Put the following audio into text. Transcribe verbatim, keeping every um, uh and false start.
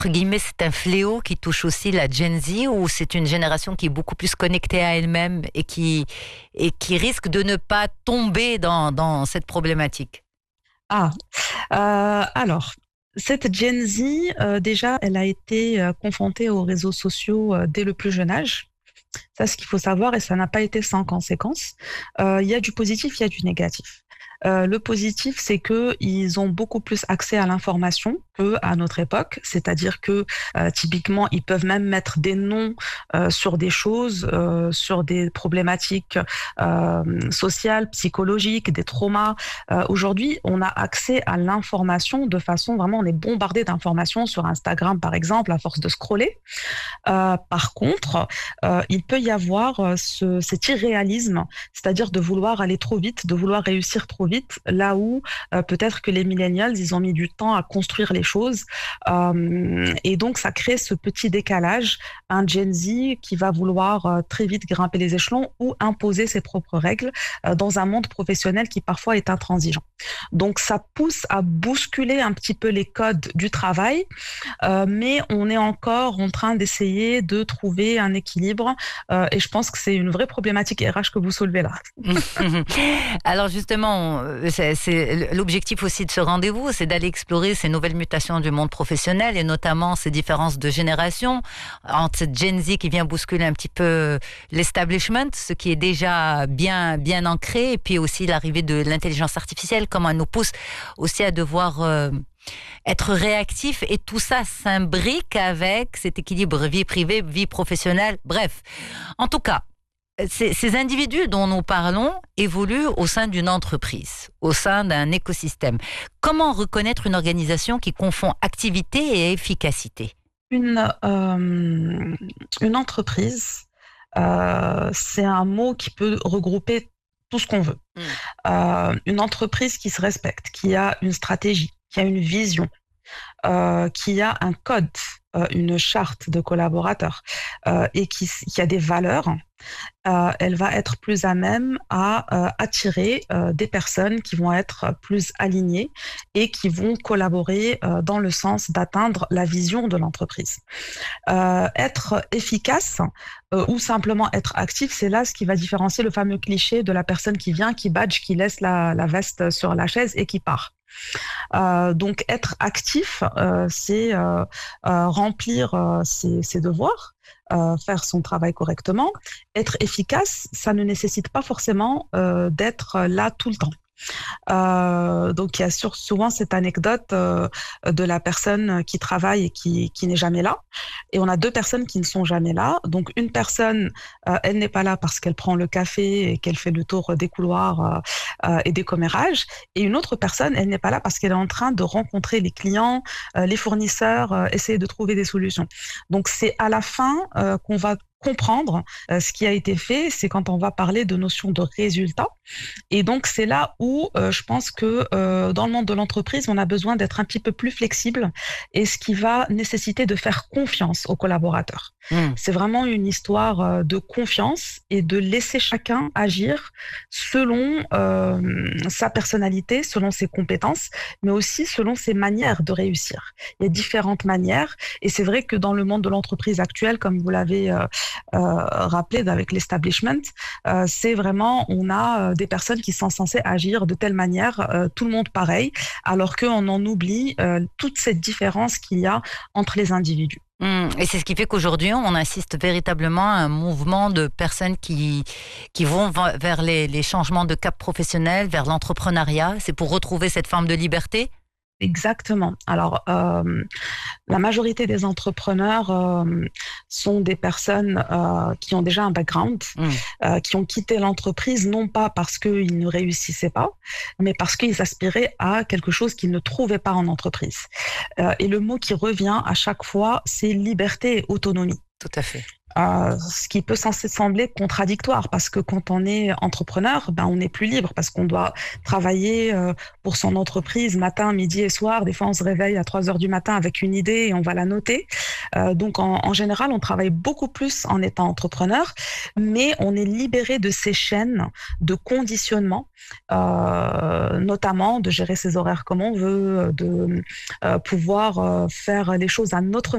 entre guillemets, c'est un fléau qui touche aussi la Gen Z, ou c'est une génération qui est beaucoup plus connectée à elle-même et qui, et qui risque de ne pas tomber dans, dans cette problématique? Ah, euh, alors, cette Gen Z, euh, déjà, elle a été euh, confrontée aux réseaux sociaux euh, dès le plus jeune âge. Ça, ce qu'il faut savoir, et ça n'a pas été sans conséquence. Euh, Il y a du positif, il y a du négatif. Euh, le positif, c'est que ils ont beaucoup plus accès à l'information que à notre époque. C'est-à-dire que euh, typiquement, ils peuvent même mettre des noms euh, sur des choses, euh, sur des problématiques euh, sociales, psychologiques, des traumas. Euh, aujourd'hui, on a accès à l'information de façon vraiment, on est bombardé d'informations sur Instagram, par exemple, à force de scroller. Euh, par contre, euh, il peut y avoir euh, ce, cet irréalisme, c'est-à-dire de vouloir aller trop vite, de vouloir réussir trop vite, là où euh, peut-être que les millennials, ils ont mis du temps à construire les choses. Euh, et donc, ça crée ce petit décalage, un Gen Z qui va vouloir euh, très vite grimper les échelons ou imposer ses propres règles euh, dans un monde professionnel qui parfois est intransigeant. Donc, ça pousse à bousculer un petit peu les codes du travail, euh, mais on est encore en train d'essayer de trouver un équilibre. Euh, et je pense que c'est une vraie problématique R H que vous soulevez là. Alors justement, c'est c'est l'objectif aussi de ce rendez-vous, c'est d'aller explorer ces nouvelles mutations du monde professionnel et notamment ces différences de génération entre cette Gen Z qui vient bousculer un petit peu l'establishment, ce qui est déjà bien, bien ancré, et puis aussi l'arrivée de l'intelligence artificielle, comment elle nous pousse aussi à devoir euh, être réactif, et tout ça s'imbrique avec cet équilibre vie privée, vie professionnelle. Bref, en tout cas, ces, ces individus dont nous parlons évoluent au sein d'une entreprise, au sein d'un écosystème. Comment reconnaître une organisation qui confond activité et efficacité? Une, euh, une entreprise, euh, c'est un mot qui peut regrouper tout ce qu'on veut. Mm. Euh, une entreprise qui se respecte, qui a une stratégie, qui a une vision, euh, qui a un code, euh, une charte de collaborateurs euh, et qui, qui a des valeurs, euh, elle va être plus à même à euh, attirer euh, des personnes qui vont être plus alignées et qui vont collaborer euh, dans le sens d'atteindre la vision de l'entreprise. Euh, être efficace euh, ou simplement être actif, c'est là ce qui va différencier le fameux cliché de la personne qui vient, qui badge, qui laisse la, la veste sur la chaise et qui part. Euh, donc être actif, euh, c'est euh, euh, remplir euh, ses, ses devoirs, euh, faire son travail correctement. Être efficace, ça ne nécessite pas forcément euh, d'être là tout le temps. Euh, donc il y a sur, souvent cette anecdote euh, de la personne qui travaille et qui, qui n'est jamais là. Et on a deux personnes qui ne sont jamais là. Donc une personne, euh, elle n'est pas là parce qu'elle prend le café et qu'elle fait le tour des couloirs euh, euh, et des commérages. Et une autre personne, elle n'est pas là parce qu'elle est en train de rencontrer les clients, euh, les fournisseurs, euh, essayer de trouver des solutions. Donc c'est à la fin euh, qu'on va comprendre euh, ce qui a été fait, c'est quand on va parler de notion de résultat. Et donc, c'est là où euh, je pense que euh, dans le monde de l'entreprise, on a besoin d'être un petit peu plus flexible, et ce qui va nécessiter de faire confiance aux collaborateurs. Mm. C'est vraiment une histoire euh, de confiance et de laisser chacun agir selon euh, sa personnalité, selon ses compétences, mais aussi selon ses manières de réussir. Il y a différentes manières, et c'est vrai que dans le monde de l'entreprise actuelle, comme vous l'avez euh, euh, rappelé avec l'establishment, euh, c'est vraiment, on a euh, des personnes qui sont censées agir de telle manière, euh, tout le monde pareil, alors qu'on en oublie euh, toute cette différence qu'il y a entre les individus. Mm. Et c'est ce qui fait qu'aujourd'hui, on assiste véritablement à un mouvement de personnes qui, qui vont vers les, les changements de cap professionnel, vers l'entrepreneuriat. C'est pour retrouver cette forme de liberté? Exactement. Alors, euh, la majorité des entrepreneurs euh, sont des personnes euh, qui ont déjà un background, Mm. euh, qui ont quitté l'entreprise non pas parce qu'ils ne réussissaient pas, mais parce qu'ils aspiraient à quelque chose qu'ils ne trouvaient pas en entreprise. Euh, et le mot qui revient à chaque fois, c'est liberté et autonomie. Tout à fait. Euh, ce qui peut censé sembler contradictoire, parce que quand on est entrepreneur, ben on est plus libre parce qu'on doit travailler euh, pour son entreprise matin, midi et soir. Des fois, on se réveille à trois heures du matin avec une idée et on va la noter. Euh, donc, en, en général, on travaille beaucoup plus en étant entrepreneur, mais on est libéré de ces chaînes de conditionnement, euh, notamment de gérer ses horaires comme on veut, de euh, pouvoir euh, faire les choses à notre